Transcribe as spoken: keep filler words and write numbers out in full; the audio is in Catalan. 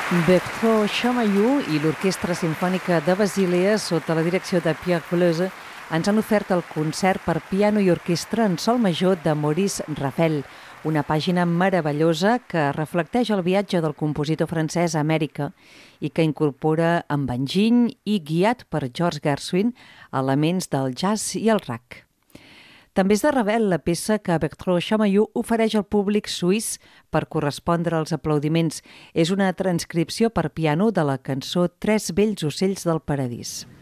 Bertrand Chamayou i l'Orquestra Simfònica de Basilea, sota la direcció de Pierre Boulez, ens han ofert el concert per piano i orquestra en sol major de Maurice Ravel, una pàgina meravellosa que reflecteix el viatge del compositor francès a Amèrica i que incorpora amb enginy i guiat per George Gershwin elements del jazz i el rack. També és de Ravel la peça que Bertrand Chamayou ofereix al públic suís per correspondre als aplaudiments. És una transcripció per piano de la cançó Tres vells ocells del paradís.